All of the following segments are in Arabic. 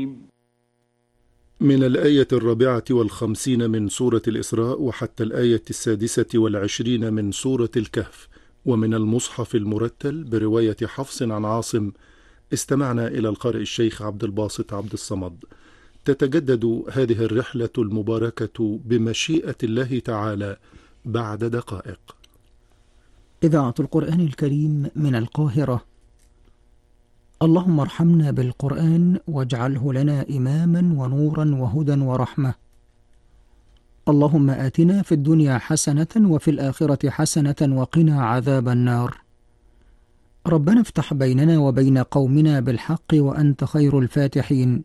من الآية 54 من سورة الإسراء وحتى الآية 26 من سورة الكهف، ومن المصحف المرتل برواية حفص عن عاصم. استمعنا إلى القارئ الشيخ عبد الباسط عبد الصمد. تتجدد هذه الرحلة المباركة بمشيئة الله تعالى بعد دقائق. إذاعة القرآن الكريم من القاهرة. اللهم ارحمنا بالقرآن واجعله لنا إماما ونورا وهدى ورحمة. اللهم آتنا في الدنيا حسنة وفي الآخرة حسنة وقنا عذاب النار. ربنا افتح بيننا وبين قومنا بالحق وأنت خير الفاتحين.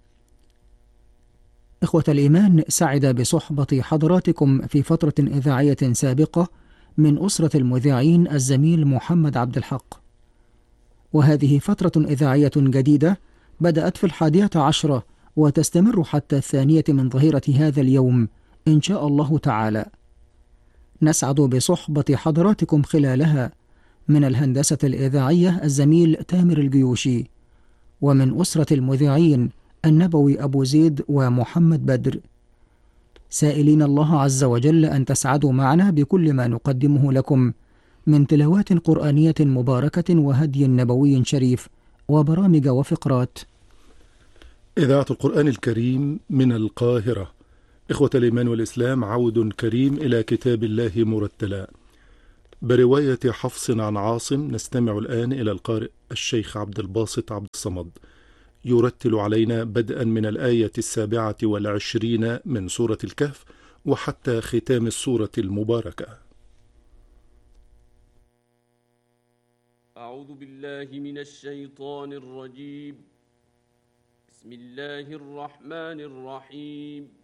إخوة الإيمان، سعد بصحبة حضراتكم في فترة إذاعية سابقة من أسرة المذيعين الزميل محمد عبد الحق، وهذه فترة إذاعية جديدة بدأت في 11 وتستمر حتى 2 من ظهيرة هذا اليوم إن شاء الله تعالى. نسعد بصحبة حضراتكم خلالها من الهندسة الإذاعية الزميل تامر الجيوشي، ومن أسرة المذيعين النبوي أبو زيد ومحمد بدر، سائلين الله عز وجل أن تسعدوا معنا بكل ما نقدمه لكم من تلاوات قرآنية مباركة وهدي نبوي شريف وبرامج وفقرات. إذاعة القرآن الكريم من القاهرة. إخوة الإيمان والإسلام، عود كريم إلى كتاب الله مرتلا برواية حفص عن عاصم. نستمع الآن إلى القارئ الشيخ عبد الباسط عبد الصمد يرتل علينا بدءا من الآية 27 من سورة الكهف وحتى ختام السورة المباركة. أعوذ بالله من الشيطان الرجيم. بسم الله الرحمن الرحيم.